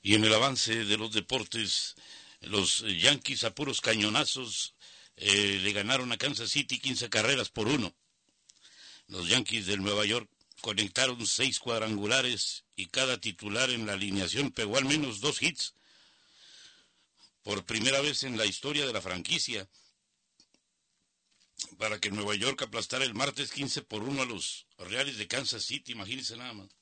Y en el avance de los deportes, los Yankees a puros cañonazos le ganaron a Kansas City 15 carreras por 1. Los Yankees de Nueva York conectaron 6 cuadrangulares y cada titular en la alineación pegó al menos 2 hits. Por primera vez en la historia de la franquicia, para que Nueva York aplastara el martes 15-1 a los Reales de Kansas City, imagínense nada más.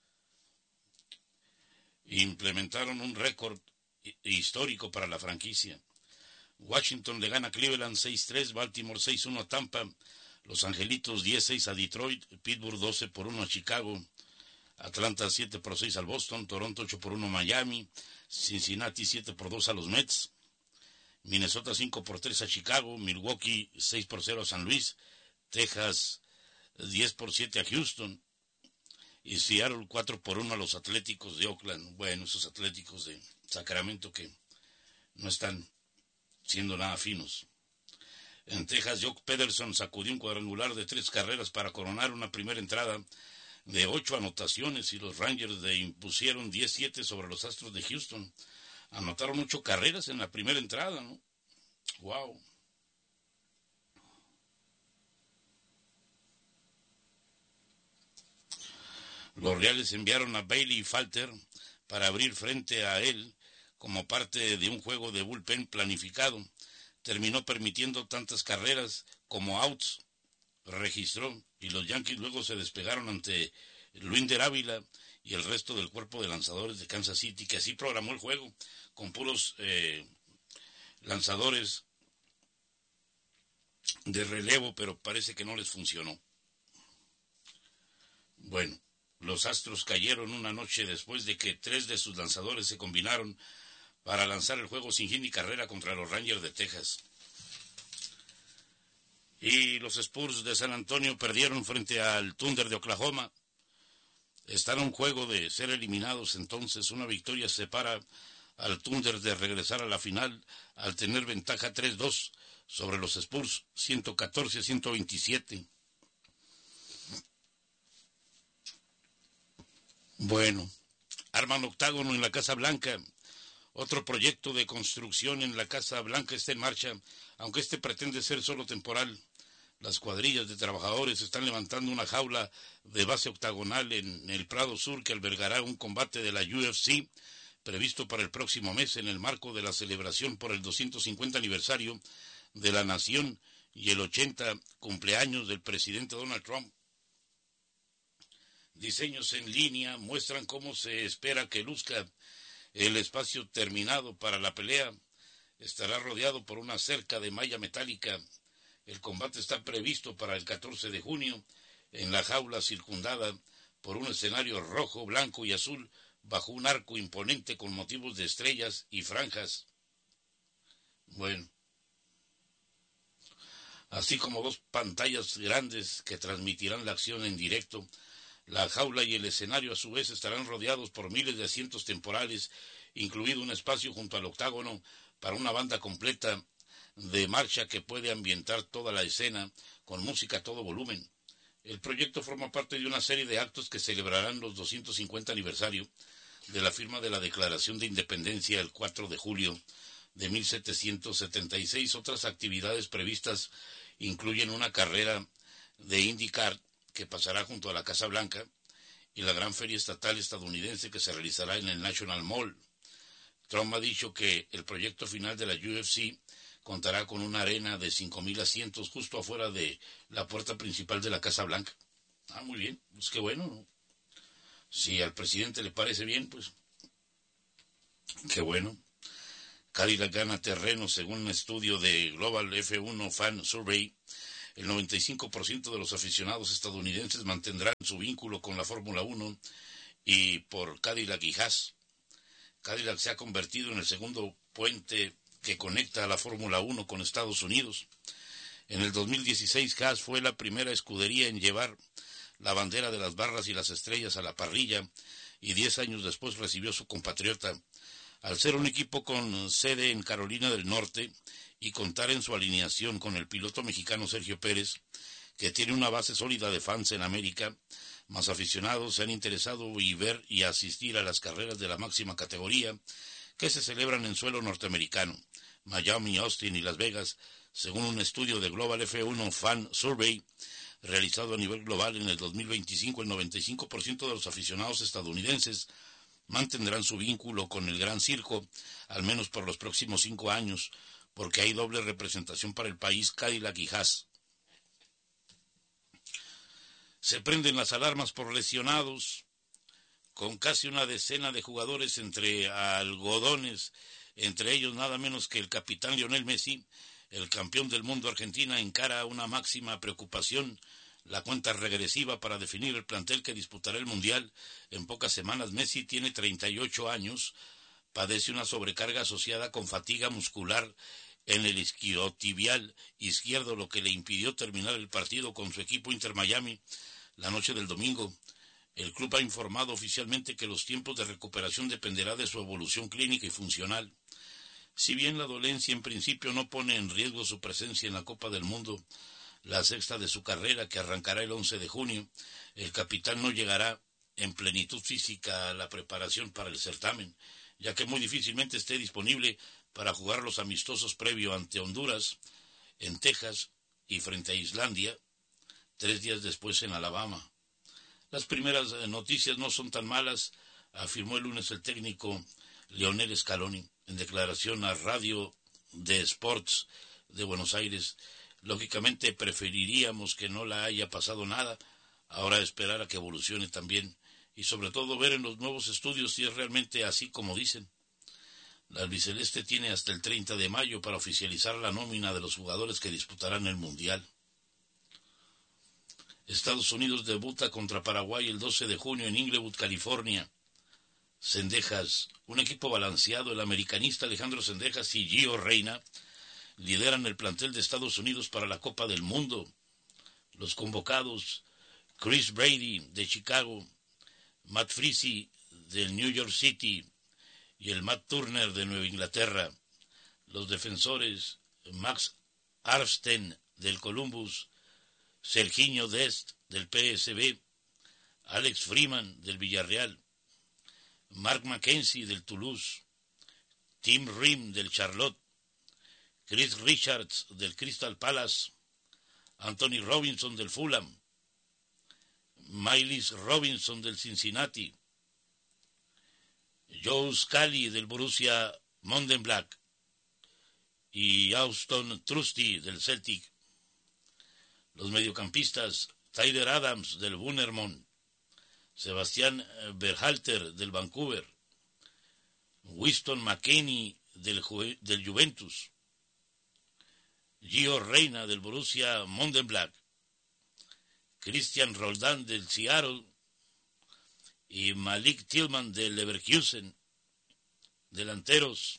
Implementaron un récord histórico para la franquicia. Washington le gana a Cleveland 6-3, Baltimore 6-1 a Tampa, Los Angelitos 10-6 a Detroit, Pittsburgh 12-1 a Chicago, Atlanta 7-6 al Boston, Toronto 8-1 a Miami, Cincinnati 7-2 a los Mets, Minnesota 5-3 a Chicago, Milwaukee 6-0 a San Luis, Texas 10-7 a Houston y Seattle 4-1 a los Atléticos de Oakland. Bueno, esos Atléticos de Sacramento que no están siendo nada finos. En Texas, Jock Pederson sacudió un cuadrangular de 3 carreras para coronar una primera entrada de 8 anotaciones y los Rangers le impusieron 10-7 sobre los Astros de Houston. Anotaron 8 carreras en la primera entrada, ¿no? ¡Wow! Los Reales enviaron a Bailey Falter para abrir frente a él como parte de un juego de bullpen planificado. Terminó permitiendo tantas carreras como outs registró y los Yankees luego se despegaron ante Luinder Ávila y el resto del cuerpo de lanzadores de Kansas City, que así programó el juego con puros lanzadores de relevo, pero parece que no les funcionó. Bueno, los Astros cayeron una noche después de que 3 de sus lanzadores se combinaron para lanzar el juego sin hit ni carrera contra los Rangers de Texas. Y los Spurs de San Antonio perdieron frente al Thunder de Oklahoma. Están a un juego de ser eliminados, entonces una victoria separa al Thunder de regresar a la final al tener ventaja 3-2 sobre los Spurs, 114-127. Bueno, arman octágono en la Casa Blanca. Otro proyecto de construcción en la Casa Blanca está en marcha, aunque este pretende ser solo temporal. Las cuadrillas de trabajadores están levantando una jaula de base octagonal en el Prado Sur que albergará un combate de la UFC previsto para el próximo mes en el marco de la celebración por el 250 aniversario de la nación y el 80 cumpleaños del presidente Donald Trump. Diseños en línea muestran cómo se espera que luzca el espacio terminado para la pelea. Estará rodeado por una cerca de malla metálica. El combate está previsto para el 14 de junio en la jaula circundada por un escenario rojo, blanco y azul bajo un arco imponente con motivos de estrellas y franjas. Bueno, así como 2 pantallas grandes que transmitirán la acción en directo. La jaula y el escenario a su vez estarán rodeados por miles de asientos temporales, incluido un espacio junto al octágono para una banda completa de marcha que puede ambientar toda la escena con música a todo volumen. El proyecto forma parte de una serie de actos que celebrarán los 250 aniversario de la firma de la Declaración de Independencia el 4 de julio de 1776. Otras actividades previstas incluyen una carrera de IndyCar que pasará junto a la Casa Blanca y la gran feria estatal estadounidense que se realizará en el National Mall. Trump ha dicho que el proyecto final de la UFC contará con una arena de 5,000 asientos justo afuera de la puerta principal de la Casa Blanca. Ah, muy bien, pues qué bueno, ¿no? Si al presidente le parece bien, pues qué bueno. Cadillac gana terreno según un estudio de Global F1 Fan Survey. El 95% de los aficionados estadounidenses mantendrán su vínculo con la Fórmula 1 y por Cadillac y Haas. Cadillac se ha convertido en el segundo puente que conecta a la Fórmula 1 con Estados Unidos. En el 2016, Haas fue la primera escudería en llevar la bandera de las barras y las estrellas a la parrilla y 10 años después recibió su compatriota. Al ser un equipo con sede en Carolina del Norte y contar en su alineación con el piloto mexicano Sergio Pérez, que tiene una base sólida de fans en América, Más aficionados se han interesado y ver y asistir a las carreras de la máxima categoría que se celebran en suelo norteamericano. Miami, Austin y Las Vegas, según un estudio de Global F1 Fan Survey realizado a nivel global en el 2025, el 95% de los aficionados estadounidenses mantendrán su vínculo con el Gran Circo, al menos por los próximos 5 años, porque hay doble representación para el país Cadillac y Haas. Se prenden las alarmas por lesionados, con casi una decena de jugadores entre algodones, entre ellos nada menos que el capitán Lionel Messi. El campeón del mundo Argentina encara una máxima preocupación, la cuenta regresiva para definir el plantel que disputará el Mundial. En pocas semanas Messi tiene 38 años, padece una sobrecarga asociada con fatiga muscular en el isquiotibial izquierdo, lo que le impidió terminar el partido con su equipo Inter Miami la noche del domingo. El club ha informado oficialmente que los tiempos de recuperación dependerá de su evolución clínica y funcional. Si bien la dolencia en principio no pone en riesgo su presencia en la Copa del Mundo, la sexta de su carrera, que arrancará el 11 de junio, el capitán no llegará en plenitud física a la preparación para el certamen, ya que muy difícilmente esté disponible para jugar los amistosos previo ante Honduras, en Texas y frente a Islandia, 3 días después en Alabama. Las primeras noticias no son tan malas, afirmó el lunes el técnico Lionel Scaloni en declaración a Radio de Sports de Buenos Aires. Lógicamente preferiríamos que no la haya pasado nada, ahora esperar a que evolucione también y sobre todo ver en los nuevos estudios si es realmente así como dicen. La albiceleste tiene hasta el 30 de mayo para oficializar la nómina de los jugadores que disputarán el Mundial. Estados Unidos debuta contra Paraguay el 12 de junio en Inglewood, California. Cendejas, un equipo balanceado, el americanista Alejandro Cendejas y Gio Reyna lideran el plantel de Estados Unidos para la Copa del Mundo. Los convocados: Chris Brady de Chicago, Matt Freese del New York City y el Matt Turner de Nueva Inglaterra. Los defensores: Max Arfsten del Columbus, Sergiño Dest del PSV, Alex Freeman del Villarreal, Mark Mackenzie del Toulouse, Tim Ream del Charlotte, Chris Richards del Crystal Palace, Anthony Robinson del Fulham, Myles Robinson del Cincinnati, Joe Scully del Borussia Mönchengladbach y Auston Trusty del Celtic. Los mediocampistas: Tyler Adams del Bournemouth, Sebastián Berhalter del Vancouver, Winston McKennie del Juventus, Gio Reyna del Borussia Mönchengladbach, Christian Roldan del Seattle y Malik Tillman del Leverkusen. Delanteros: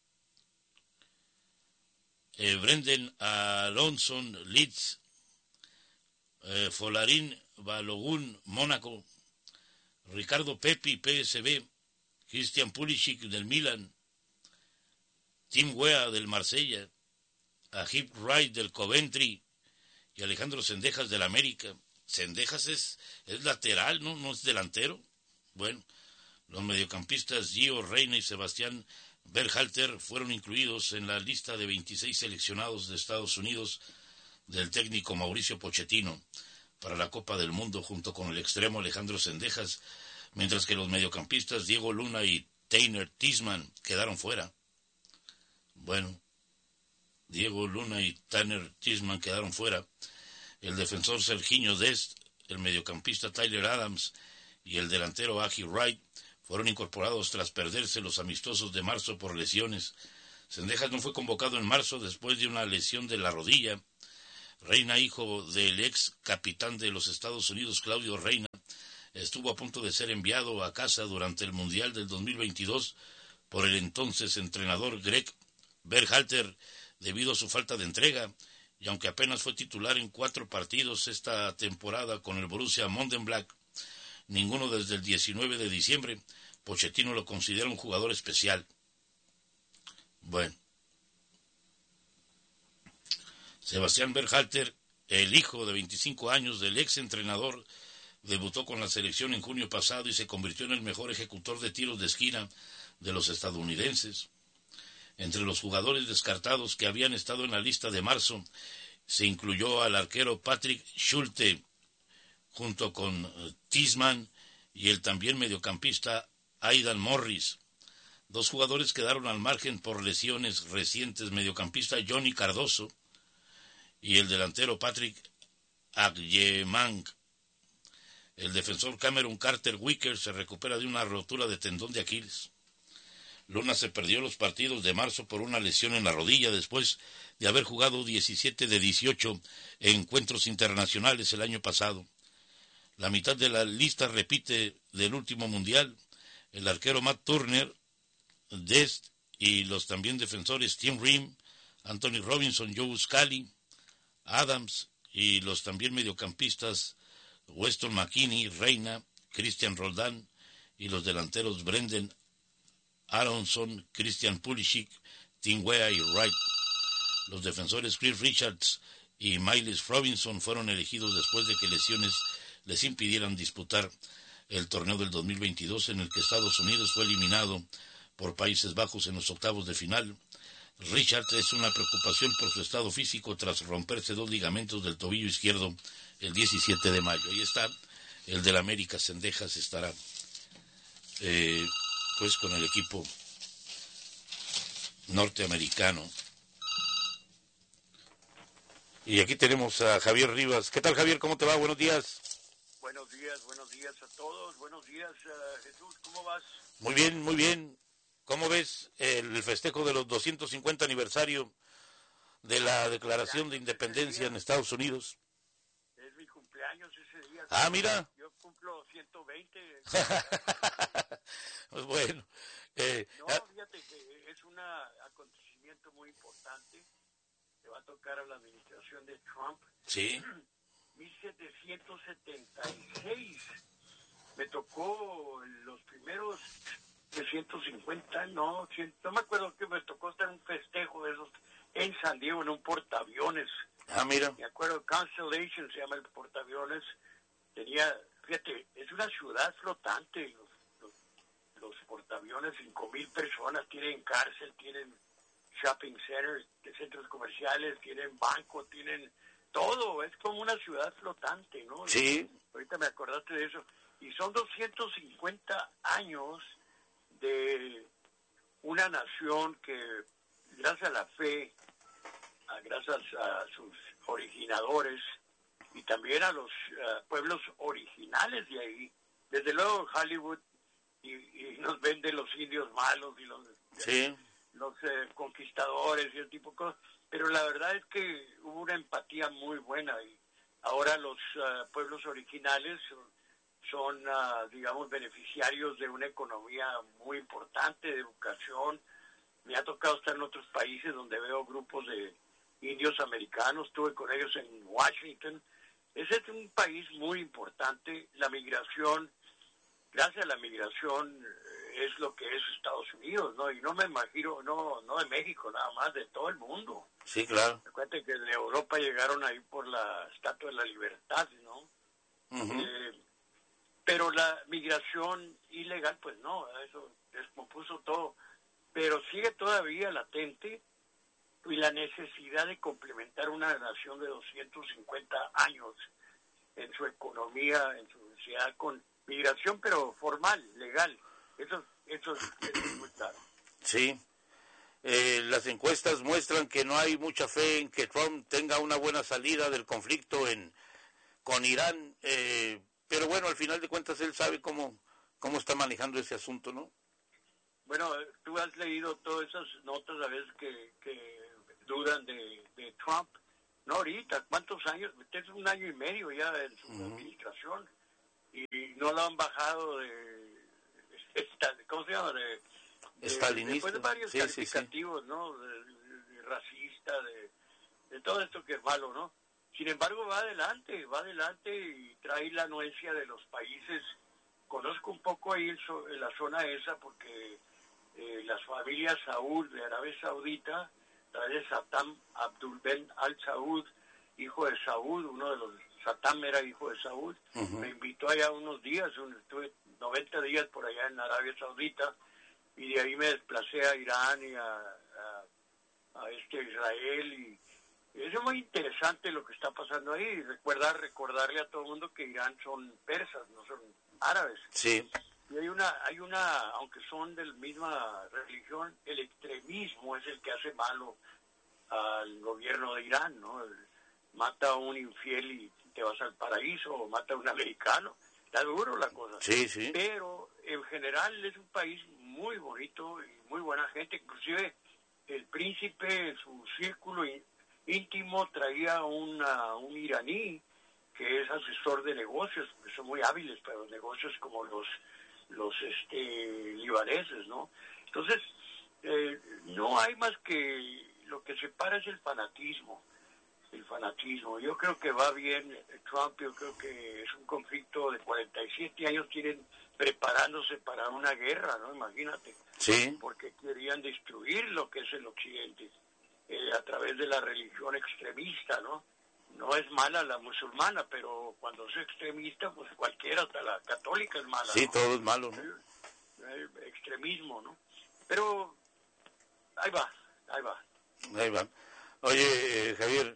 Brendan Alonso Leeds, Folarin Balogun Mónaco, Ricardo Pepi PSV, Christian Pulisic del Milan, Tim Weah del Marsella, Agip Wright del Coventry y Alejandro Cendejas del América. Cendejas es lateral, ¿no es delantero? Bueno, los mediocampistas Gio Reyna y Sebastián Berhalter fueron incluidos en la lista de 26 seleccionados de Estados Unidos del técnico Mauricio Pochettino para la Copa del Mundo, junto con el extremo Alejandro Cendejas, mientras que los mediocampistas Diego Luna y Tanner Tiedemann quedaron fuera. Bueno, Diego Luna y Tanner Tiedemann quedaron fuera. El defensor Sergiño Dest, el mediocampista Tyler Adams y el delantero Agip Wright fueron incorporados tras perderse los amistosos de marzo por lesiones. Cendejas no fue convocado en marzo después de una lesión de la rodilla. Reyna, hijo del ex capitán de los Estados Unidos Claudio Reyna, estuvo a punto de ser enviado a casa durante el Mundial del 2022 por el entonces entrenador Greg Berhalter debido a su falta de entrega, y aunque apenas fue titular en 4 partidos esta temporada con el Borussia Mönchengladbach, ninguno desde el 19 de diciembre, Pochettino lo considera un jugador especial. Bueno, Sebastián Berhalter, el hijo de 25 años del ex entrenador Debutó con la selección en junio pasado y se convirtió en el mejor ejecutor de tiros de esquina de los estadounidenses. Entre los jugadores descartados que habían estado en la lista de marzo, se incluyó al arquero Patrick Schulte, junto con Tisman y el también mediocampista Aidan Morris. Dos jugadores quedaron al margen por lesiones recientes, mediocampista Johnny Cardoso y el delantero Patrick Agyemang. El defensor Cameron Carter Wicker se recupera de una rotura de tendón de Aquiles. Luna se perdió los partidos de marzo por una lesión en la rodilla después de haber jugado 17 de 18 encuentros internacionales el año pasado. La mitad de la lista repite del último mundial. El arquero Matt Turner, Dest y los también defensores Tim Ream, Anthony Robinson, Joe Scully, Adams y los también mediocampistas Weston McKinney, Reina, Christian Roldan y los delanteros Brendan Aronson, Christian Pulisic, Tim Weah y Wright. Los defensores Chris Richards y Myles Robinson fueron elegidos después de que lesiones les impidieran disputar el torneo del 2022 en el que Estados Unidos fue eliminado por Países Bajos en los octavos de final. Richards es una preocupación por su estado físico tras romperse 2 ligamentos del tobillo izquierdo el 17 de mayo. Ahí está, el del América Cendejas estará pues con el equipo norteamericano. Y aquí tenemos a Javier Rivas. ¿Qué tal, Javier? ¿Cómo te va? Buenos días. Buenos días a todos. Buenos días, Jesús. ¿Cómo vas? Muy bien, muy bien. ¿Cómo ves el festejo de los 250 aniversario de la Declaración de Independencia en Estados Unidos? Es mi cumpleaños ese día. Ah, mira. Yo cumplo 120. Pues bueno. No, fíjate que es un acontecimiento muy importante. Le va a tocar a la administración de Trump. Sí. 1776. Me tocó los primeros 350, no me acuerdo que me tocó estar en un festejo de esos en San Diego, en un portaaviones. Ah, mira. Me acuerdo, Constellation se llama el portaaviones. Fíjate, es una ciudad flotante. Los portaaviones, 5,000 personas, tienen cárcel, tienen shopping centers, centros comerciales, tienen banco, tienen todo. Es como una ciudad flotante, ¿no? Sí. Ahorita me acordaste de eso. Y son 250 años de una nación que, gracias a la fe, gracias a sus originadores y también a los pueblos originales de ahí, desde luego Hollywood y nos vende los indios malos y los conquistadores y el tipo de cosas, pero la verdad es que hubo una empatía muy buena y ahora los pueblos originales son, digamos, beneficiarios de una economía muy importante, de educación. Me ha tocado estar en otros países donde veo grupos de indios americanos, estuve con ellos en Washington. Ese es un país muy importante. La migración, gracias a la migración, es lo que es Estados Unidos, ¿no? Y no me imagino, no de México nada más, de todo el mundo. Sí, claro. Recuerden que de Europa llegaron ahí por la Estatua de la Libertad, ¿no? Uh-huh. Pero la migración ilegal, pues no, eso descompuso todo. Pero sigue todavía latente y la necesidad de complementar una nación de 250 años en su economía, en su sociedad, con migración, pero formal, legal. Eso es muy claro. Sí. Las encuestas muestran que no hay mucha fe en que Trump tenga una buena salida del conflicto con Irán, pero bueno, al final de cuentas él sabe cómo está manejando ese asunto, ¿no? Bueno, tú has leído todas esas notas a veces que dudan de Trump. No ahorita, ¿cuántos años? Este es 1 año y medio ya en su administración y no lo han bajado ¿cómo se llama? Stalinista. Después de varios calificativos, sí. ¿No? De racista, de todo esto que es malo, ¿no? Sin embargo, va adelante y trae la anuencia de los países. Conozco un poco ahí en la zona esa porque las familias Saud de Arabia Saudita, de Saddam Abdul Ben Al Saud, hijo de Saúd, uno de los, Saddam era hijo de Saúd, me invitó allá unos días, estuve 90 días por allá en Arabia Saudita, y de ahí me desplacé a Irán y a Israel, y es muy interesante lo que está pasando ahí. Recordarle a todo el mundo que Irán son persas, no son árabes. Sí. Y hay una, aunque son de la misma religión, el extremismo es el que hace malo al gobierno de Irán, ¿no? Mata a un infiel y te vas al paraíso, o mata a un americano. Está duro la cosa. Sí, sí. Pero en general es un país muy bonito y muy buena gente. Inclusive el príncipe, su círculo íntimo, traía un iraní que es asesor de negocios, porque son muy hábiles para los negocios como los libaneses, ¿no? Entonces, no hay más que lo que separa es el fanatismo. Yo creo que va bien Trump, yo creo que es un conflicto de 47 años, tienen preparándose para una guerra, ¿no? Imagínate. Sí. Porque querían destruir lo que es el occidente a través de la religión extremista, ¿no? No es mala la musulmana, pero cuando es extremista, pues cualquiera, hasta la católica es mala. Sí, ¿no? todo es malo, ¿no? El extremismo, ¿no? Pero ahí va. Ahí va. Oye, Javier,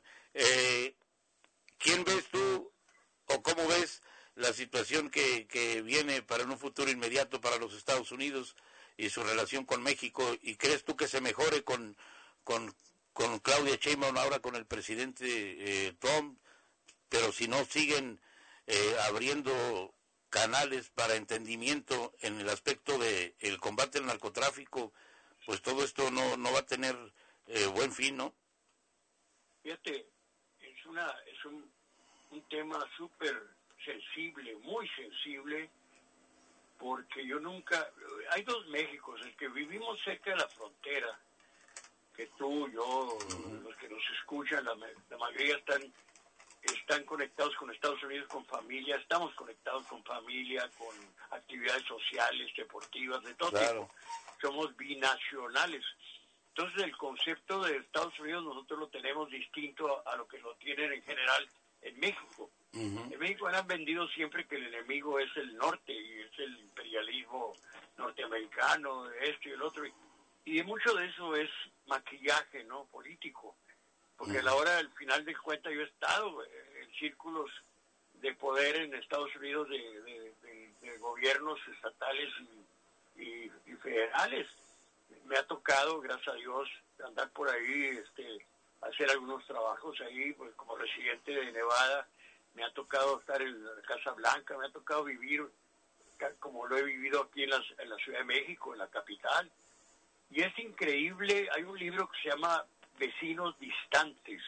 ¿quién ves tú o cómo ves la situación que viene para un futuro inmediato para los Estados Unidos y su relación con México? ¿Y crees tú que se mejore con Claudia Sheinbaum ahora con el presidente Trump? Pero si no siguen abriendo canales para entendimiento en el aspecto de el combate al narcotráfico, pues todo esto no va a tener buen fin, ¿no? Fíjate, es un tema súper sensible, muy sensible, porque hay dos Méxicos, el que vivimos cerca de la frontera, que tú, yo, los que nos escuchan, la mayoría están conectados con Estados Unidos, con familia, estamos conectados con familia, con actividades sociales, deportivas, de todo tipo. Somos binacionales. Entonces el concepto de Estados Unidos nosotros lo tenemos distinto a lo que lo tienen en general en México. En México han vendido siempre que el enemigo es el norte y es el imperialismo norteamericano, esto y el otro. Y mucho de eso es maquillaje, ¿no? Político. Porque a la hora del final de cuentas yo he estado en círculos de poder en Estados Unidos de gobiernos estatales y federales. Me ha tocado, gracias a Dios, andar por ahí, hacer algunos trabajos ahí, pues como residente de Nevada. Me ha tocado estar en la Casa Blanca, me ha tocado vivir como lo he vivido aquí en la Ciudad de México, en la capital. Y es increíble, hay un libro que se llama Vecinos Distantes.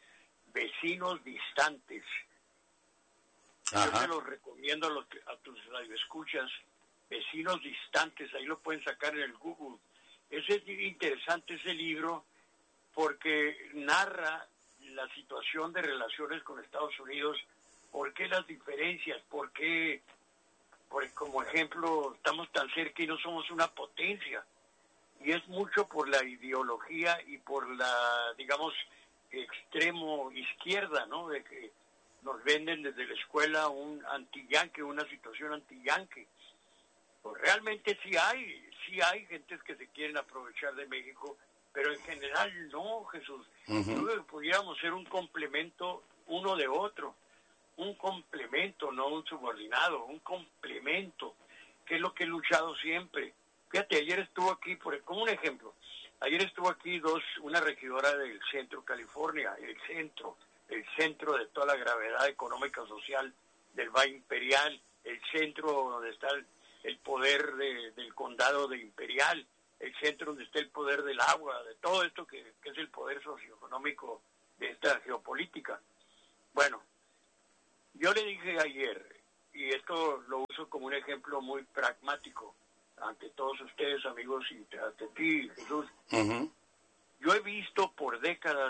Ajá. Yo te lo recomiendo a tus radioescuchas, Vecinos Distantes, ahí lo pueden sacar en el Google. Es interesante ese libro porque narra la situación de relaciones con Estados Unidos, por qué las diferencias, por qué, como ejemplo, estamos tan cerca y no somos una potencia. Y es mucho por la ideología y por la, digamos, extremo izquierda, ¿no? De que nos venden desde la escuela un anti-yanqui, una situación anti-yanqui. Pues realmente sí hay gentes que se quieren aprovechar de México, pero en general no, Jesús. Yo creo que pudiéramos ser un complemento uno de otro, un complemento, no un subordinado, un complemento, que es lo que he luchado siempre. Fíjate, ayer estuvo aquí, como un ejemplo, ayer estuvo aquí una regidora del Centro California, el centro de toda la gravedad económica social del Valle Imperial, el centro donde está el poder del condado de Imperial, el centro donde está el poder del agua, de todo esto que es el poder socioeconómico de esta geopolítica. Bueno, yo le dije ayer, y esto lo uso como un ejemplo muy pragmático, ante todos ustedes, amigos, y ante ti, Jesús. Yo he visto por décadas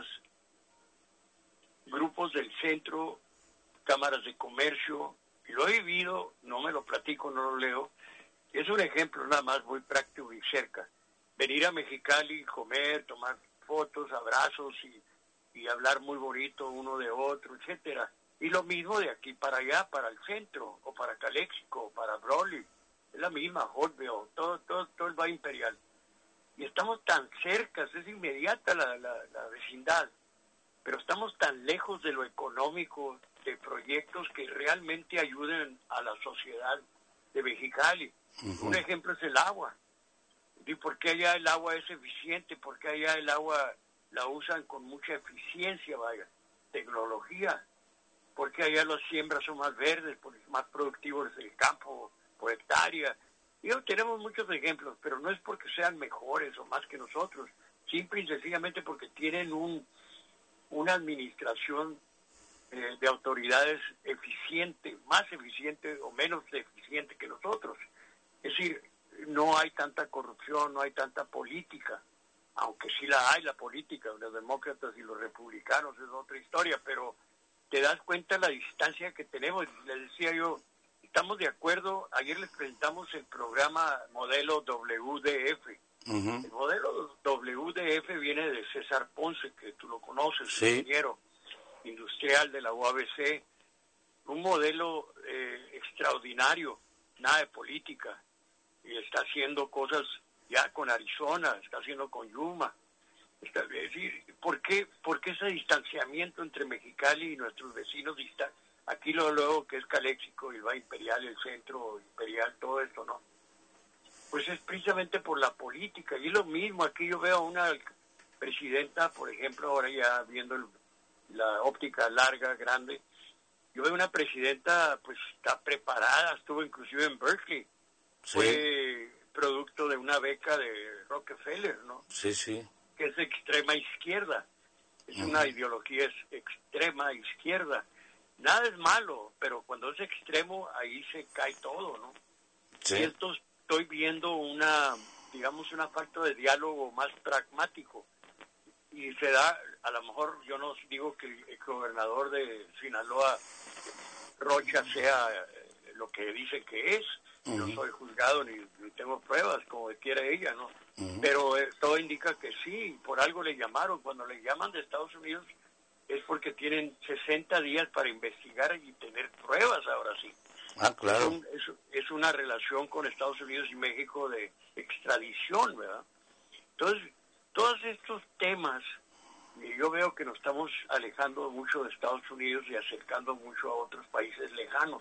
grupos del centro, cámaras de comercio, y lo he vivido, no me lo platico, no lo leo. Es un ejemplo nada más muy práctico y cerca. Venir a Mexicali, comer, tomar fotos, abrazos y hablar muy bonito uno de otro, etcétera. Y lo mismo de aquí para allá, para el centro, o para Calexico, o para Broly, es la misma, Holtville, todo el Valle Imperial. Y estamos tan cerca, es inmediata la vecindad, pero estamos tan lejos de lo económico, de proyectos que realmente ayuden a la sociedad de Mexicali. Un ejemplo es el agua. ¿Y por qué allá el agua es eficiente? ¿Por qué allá el agua la usan con mucha eficiencia, vaya? Tecnología. ¿Por qué allá las siembras son más verdes, más productivos el campo por hectárea? Tenemos muchos ejemplos, pero no es porque sean mejores o más que nosotros, simple y sencillamente porque tienen una administración de autoridades eficiente, más eficiente o menos eficiente que nosotros. Es decir, no hay tanta corrupción, no hay tanta política, aunque sí la hay, la política, los demócratas y los republicanos es otra historia, pero te das cuenta la distancia que tenemos. Les decía yo, estamos de acuerdo, ayer les presentamos el programa modelo WDF. El modelo WDF viene de César Ponce, que tú lo conoces, sí, ingeniero industrial de la UABC, un modelo extraordinario, nada de política, y está haciendo cosas ya con Arizona, está haciendo con Yuma. Es decir, ¿por qué ese distanciamiento entre Mexicali y nuestros vecinos? Aquí luego que es Calexico, el Valle Imperial, el Centro Imperial, todo esto, ¿no? Pues es precisamente por la política. Y es lo mismo, aquí yo veo a una presidenta, por ejemplo, ahora ya viendo la óptica larga, grande, yo veo una presidenta, pues está preparada, estuvo inclusive en Berkeley, sí. Fue producto de una beca de Rockefeller, ¿no? Sí, sí. Que es extrema izquierda, es una ideología extrema izquierda. Nada es malo, pero cuando es extremo, ahí se cae todo, ¿no? Sí. Y esto estoy viendo una falta de diálogo más pragmático. Y se da, a lo mejor yo no digo que el gobernador de Sinaloa, Rocha, sea lo que dice que es, no soy juzgado ni tengo pruebas, como quiera ella, ¿no? Pero todo indica que sí, por algo le llamaron. Cuando le llaman de Estados Unidos es porque tienen 60 días para investigar y tener pruebas, ahora sí. Ah, claro. Es una relación con Estados Unidos y México de extradición, ¿verdad? Entonces, todos estos temas, yo veo que nos estamos alejando mucho de Estados Unidos y acercando mucho a otros países lejanos.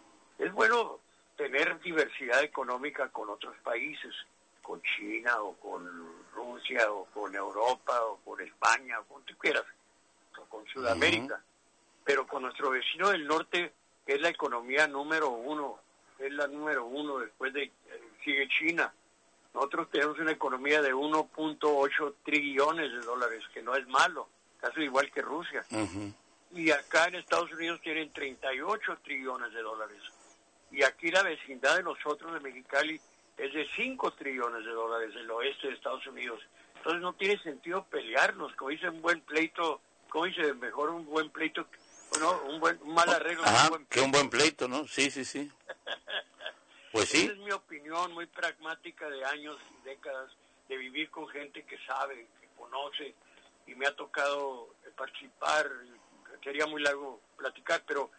Es bueno tener diversidad económica con otros países, con China o con Rusia o con Europa o con España o con tú quieras, o con Sudamérica. Pero con nuestro vecino del norte, que es la economía número uno, es la número uno, después sigue China. Nosotros tenemos una economía de 1.8 trillones de dólares, que no es malo, casi igual que Rusia. Y acá en Estados Unidos tienen 38 trillones de dólares. Y aquí la vecindad de nosotros, de Mexicali, es de 5 trillones de dólares, del oeste de Estados Unidos. Entonces no tiene sentido pelearnos, como dice un buen pleito, como dice mejor un buen pleito, no, un mal arreglo. Que un buen pleito, ¿no? Sí, sí, sí. Pues sí. Esa es mi opinión muy pragmática de años y décadas, de vivir con gente que sabe, que conoce, y me ha tocado participar. Sería muy largo platicar, pero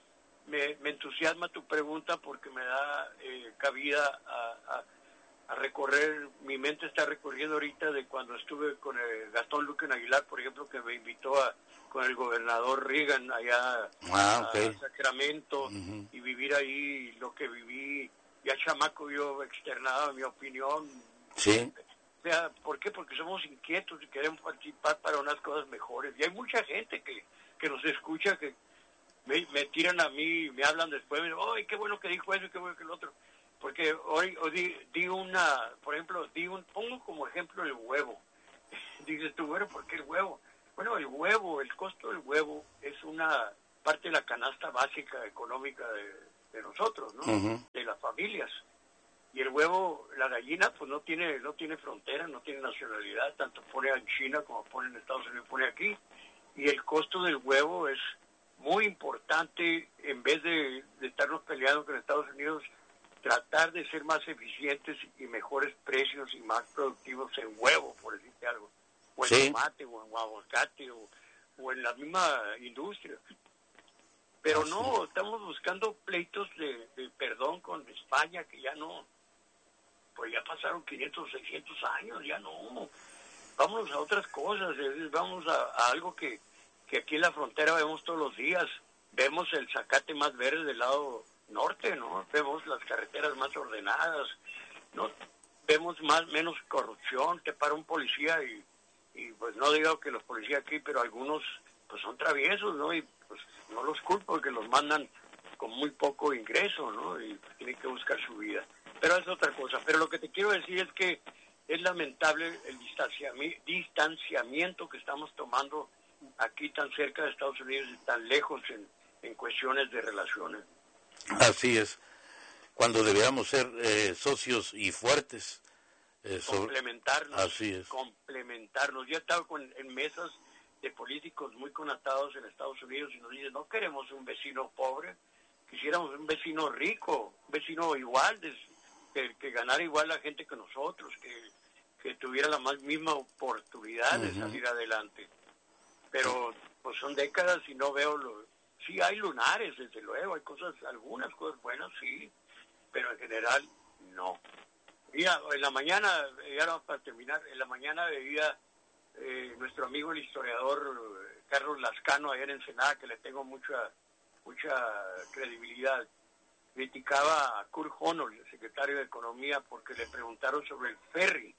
me entusiasma tu pregunta porque me da cabida a recorrer. Mi mente está recorriendo ahorita de cuando estuve con el Gastón Luquen Aguilar, por ejemplo, que me invitó con el gobernador Reagan allá a Sacramento, y vivir ahí lo que viví. Ya chamaco yo externaba mi opinión. Sí. O sea, ¿por qué? Porque somos inquietos y queremos participar para unas cosas mejores. Y hay mucha gente que nos escucha, que me tiran a mí, me hablan después, me dicen, ¡ay, qué bueno que dijo eso, qué bueno que lo otro! Porque hoy pongo como ejemplo el huevo. Dices tú, bueno, ¿por qué el huevo? Bueno, el costo del huevo es una parte de la canasta básica económica de nosotros, ¿no? De las familias. Y el huevo, la gallina, pues no tiene frontera, no tiene nacionalidad, tanto pone en China como pone en Estados Unidos, pone aquí. Y el costo del huevo es muy importante. En vez de estarnos peleando con Estados Unidos, tratar de ser más eficientes y mejores precios y más productivos en huevo, por decirte algo, o en tomate, o en aguacate, o en la misma industria. Pero no, estamos buscando pleitos de perdón con España, que ya no, pues ya pasaron 500, 600 años, ya no. Vámonos a otras cosas, vamos a algo que aquí en la frontera vemos todos los días. Vemos el zacate más verde del lado norte, ¿no? Vemos las carreteras más ordenadas, ¿no? Vemos menos corrupción, te para un policía y pues no digo que los policías aquí, pero algunos pues son traviesos, ¿no? Y pues no los culpo porque los mandan con muy poco ingreso, ¿no? Y tienen que buscar su vida. Pero es otra cosa. Pero lo que te quiero decir es que es lamentable el distanciamiento que estamos tomando aquí tan cerca de Estados Unidos y tan lejos en cuestiones de relaciones. Así es, cuando deberíamos ser socios y fuertes. Complementarnos. Así es. Complementarnos. Yo he estado en mesas de políticos muy conectados en Estados Unidos y nos dicen, no queremos un vecino pobre, quisiéramos un vecino rico, un vecino igual, que ganara igual la gente que nosotros, que tuviera la misma oportunidad de salir adelante. Pero pues son décadas y no veo sí hay lunares, desde luego, hay algunas cosas buenas, sí, pero en general no. Mira, en la mañana, ya para terminar, en la mañana veía nuestro amigo el historiador Carlos Lascano ayer en Ensenada, que le tengo mucha credibilidad, criticaba a Kurt Honor, el secretario de Economía, porque le preguntaron sobre el ferry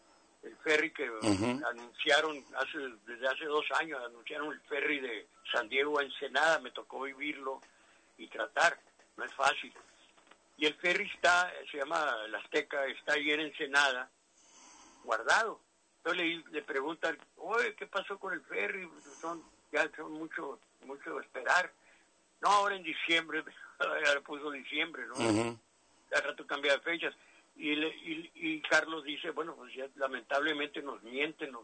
que anunciaron desde hace 2 años, anunciaron el ferry de San Diego a Ensenada, me tocó vivirlo y tratar, no es fácil. Y el ferry se llama el Azteca, está ahí en Ensenada, guardado. Entonces le preguntan, oye, ¿qué pasó con el ferry? Ya son mucho esperar. No, ahora en diciembre, ya le puso diciembre, ¿no? Cada rato cambia de fechas. Y Carlos dice, bueno, pues ya lamentablemente nos mienten.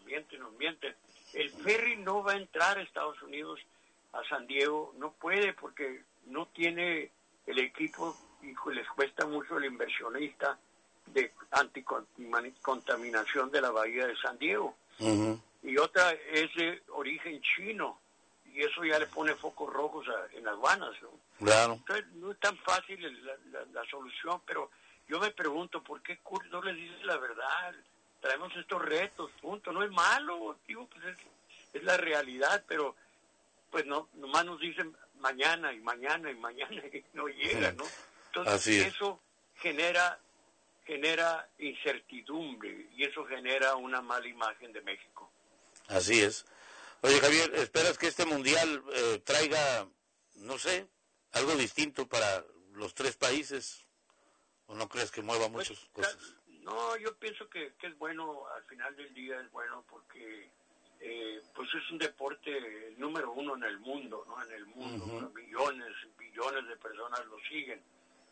El ferry no va a entrar a Estados Unidos, a San Diego, no puede porque no tiene el equipo y les cuesta mucho el inversionista de anticontaminación de la bahía de San Diego. Y otra es de origen chino, y eso ya le pone focos rojos en aduanas, ¿no? Claro. Entonces no es tan fácil la solución, pero yo me pregunto, ¿por qué Kurt no les dice la verdad? Traemos estos retos, punto. No es malo, digo, pues es la realidad, pero pues no, nomás nos dicen mañana y no llega, ¿no? Entonces eso genera incertidumbre y eso genera una mala imagen de México. Así es. Oye, Javier, ¿esperas que este mundial traiga, no sé, algo distinto para los 3 países? ¿O no crees que mueva muchas cosas? No, yo pienso que es bueno, al final del día es bueno porque pues es un deporte número 1 en el mundo, ¿no? En el mundo, millones y billones de personas lo siguen.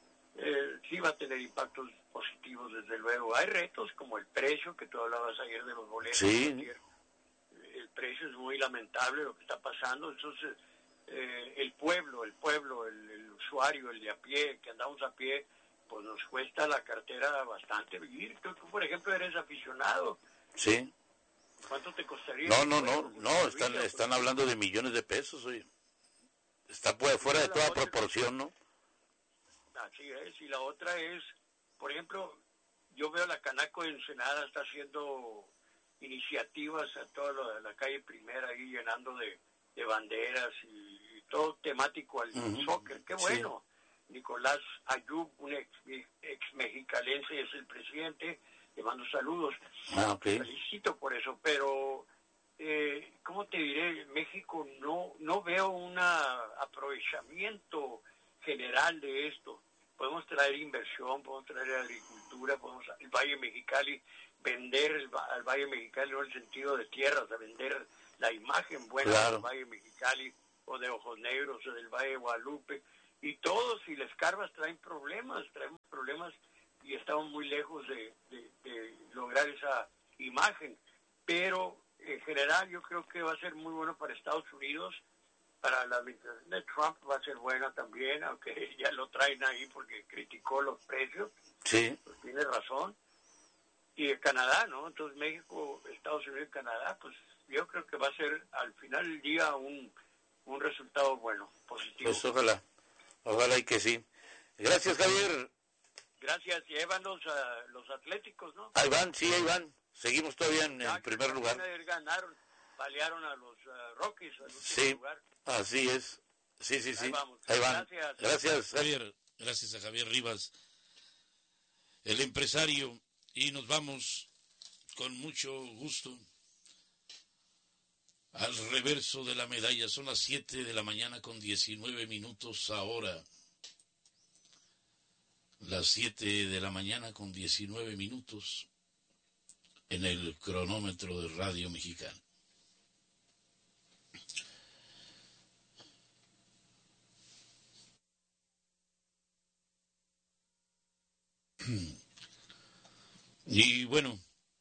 Sí va a tener impactos positivos, desde luego. Hay retos como el precio, que tú hablabas ayer de los boletos. Sí. El precio es muy lamentable lo que está pasando. Entonces, el pueblo, el usuario, el de a pie, que andamos a pie, pues nos cuesta la cartera bastante vivir. Tú, por ejemplo, eres aficionado. Sí. ¿Cuánto te costaría? No, están hablando de millones de pesos, oye. Está fuera de toda proporción, ¿no? Así es, y la otra es, por ejemplo, yo veo la Canaco de Ensenada está haciendo iniciativas a toda la calle Primera ahí llenando de banderas y todo temático al soccer, qué bueno. Sí. Nicolás Ayub, un ex mexicalense, es el presidente, le mando saludos. Okay. Felicito por eso, pero ¿cómo te diré? México no veo un aprovechamiento general de esto. Podemos traer inversión, podemos traer agricultura, el Valle Mexicali, vender al Valle Mexicali, no en el sentido de tierras, a vender la imagen buena del Valle Mexicali, o de Ojos Negros, o del Valle de Guadalupe, y todos, si les carvas, traemos problemas, y estamos muy lejos de lograr esa imagen. Pero, en general, yo creo que va a ser muy bueno para Estados Unidos. Para la administración de Trump va a ser buena también, aunque ya lo traen ahí porque criticó los precios. Sí. Pues tiene razón. Y Canadá, ¿no? Entonces México, Estados Unidos y Canadá, pues yo creo que va a ser al final del día un resultado bueno, positivo. Pues ojalá y que sí. Gracias, Javier. Gracias, y ahí van los Atléticos, ¿no? Ahí van, sí, ahí van. Seguimos todavía en primer lugar. Ganaron, balearon a los Rockies al último sí, lugar. Así es. Sí. Ahí vamos. Ahí van. Gracias, Javier. Gracias a Javier Rivas, el empresario. Y nos vamos con mucho gusto al reverso de la medalla. Son las 7 de la mañana con 19 minutos ahora. Las 7 de la mañana con 19 minutos en el cronómetro de Radio Mexicana. Y bueno,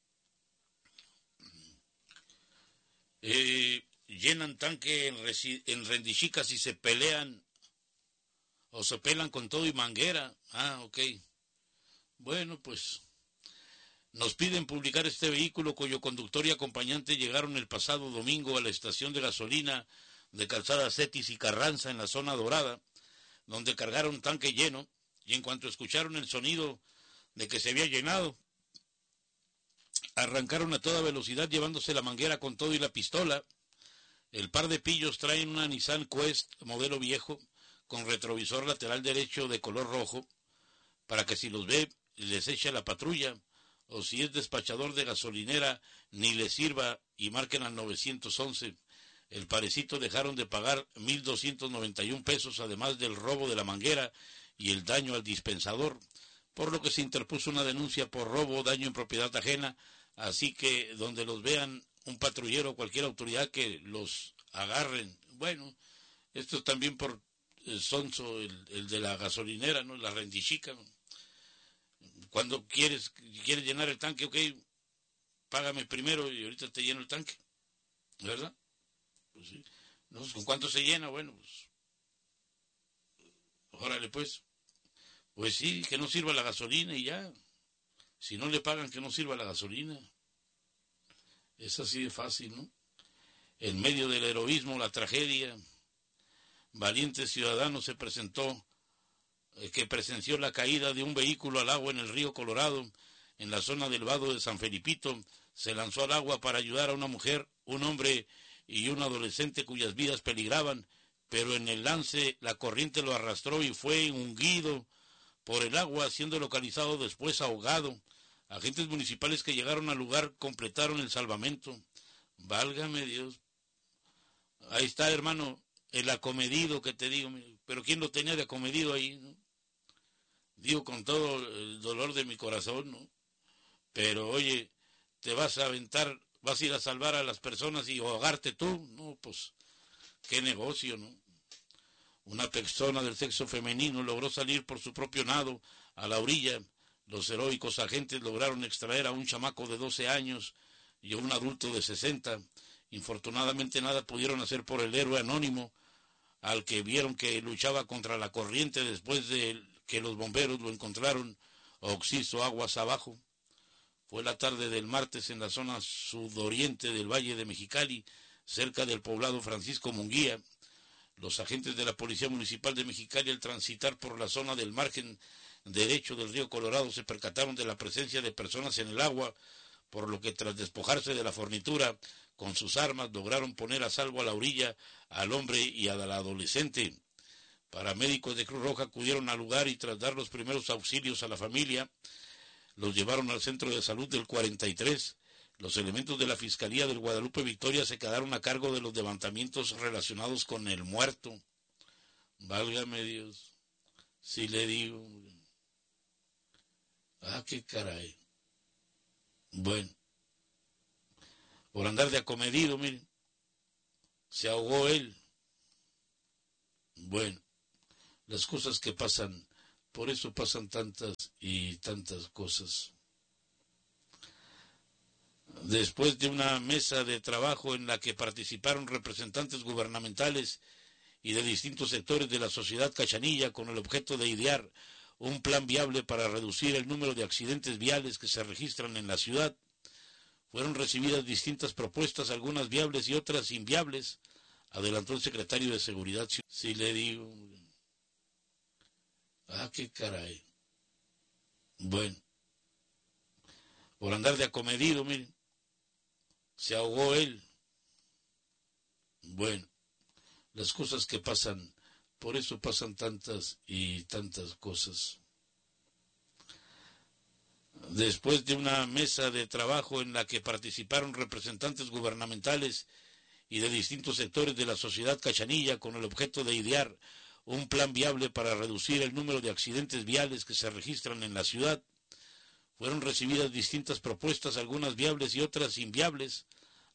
llenan tanque en Rendichicas y se pelean o se pelan con todo y manguera. Ok. Bueno, pues nos piden publicar este vehículo cuyo conductor y acompañante llegaron el pasado domingo a la estación de gasolina de Calzada Cetis y Carranza en la zona dorada, donde cargaron tanque lleno, y en cuanto escucharon el sonido de que se había llenado, arrancaron a toda velocidad llevándose la manguera con todo y la pistola. El par de pillos traen una Nissan Quest modelo viejo con retrovisor lateral derecho de color rojo, para que si los ve les eche a la patrulla, o si es despachador de gasolinera ni les sirva y marquen al 911. El parecito dejaron de pagar 1,291 pesos, además del robo de la manguera y el daño al dispensador, por lo que se interpuso una denuncia por robo o daño en propiedad ajena. Así que donde los vean un patrullero o cualquier autoridad, que los agarren. Bueno, esto es también por sonso, el de la gasolinera, ¿no? La Rendichica, ¿no? Cuando quieres llenar el tanque, ok, págame primero y ahorita te lleno el tanque, ¿verdad? Pues sí. ¿No? ¿Con cuánto se llena? Bueno, pues órale pues. Pues sí, que no sirva la gasolina y ya. Si no le pagan, que no sirva la gasolina. Es así de fácil, ¿no? En medio del heroísmo, la tragedia, valiente ciudadano se presentó, que presenció la caída de un vehículo al agua en el río Colorado, en la zona del vado de San Felipito. Se lanzó al agua para ayudar a una mujer, un hombre y un adolescente cuyas vidas peligraban, pero en el lance la corriente lo arrastró y fue hundido por el agua, siendo localizado después ahogado. Agentes municipales que llegaron al lugar completaron el salvamento. Válgame Dios. Ahí está, hermano, el acomedido que te digo. Pero ¿quién lo tenía de acomedido ahí, no? Digo con todo el dolor de mi corazón, ¿no? Pero oye, te vas a aventar, vas a ir a salvar a las personas y ahogarte tú, no, pues qué negocio, ¿no? Una persona del sexo femenino logró salir por su propio nado a la orilla. Los heroicos agentes lograron extraer a un chamaco de 12 años y a un adulto de 60. Infortunadamente nada pudieron hacer por el héroe anónimo, al que vieron que luchaba contra la corriente después de que los bomberos lo encontraron oxiso aguas abajo. Fue la tarde del martes en la zona sudoriente del Valle de Mexicali, cerca del poblado Francisco Munguía. Los agentes de la Policía Municipal de Mexicali, al transitar por la zona del margen derecho del río Colorado, se percataron de la presencia de personas en el agua, por lo que tras despojarse de la fornitura con sus armas lograron poner a salvo a la orilla al hombre y al adolescente. Paramédicos de Cruz Roja acudieron al lugar y tras dar los primeros auxilios a la familia, los llevaron al centro de salud del 43. Los elementos de la Fiscalía del Guadalupe Victoria se quedaron a cargo de los levantamientos relacionados con el muerto. Válgame Dios, si le digo. Qué caray. Bueno, por andar de acomedido, miren, se ahogó él. Bueno, las cosas que pasan, por eso pasan tantas y tantas cosas. Después de una mesa de trabajo en la que participaron representantes gubernamentales y de distintos sectores de la sociedad cachanilla con el objeto de idear un plan viable para reducir el número de accidentes viales que se registran en la ciudad, Fueron recibidas distintas propuestas, algunas viables y otras inviables, adelantó el secretario de Seguridad. Sí le digo. Qué caray. Bueno, por andar de acomedido, miren, se ahogó él. Bueno, las cosas que pasan, por eso pasan tantas y tantas cosas. Después de una mesa de trabajo en la que participaron representantes gubernamentales y de distintos sectores de la sociedad cachanilla con el objeto de idear un plan viable para reducir el número de accidentes viales que se registran en la ciudad, fueron recibidas distintas propuestas, algunas viables y otras inviables,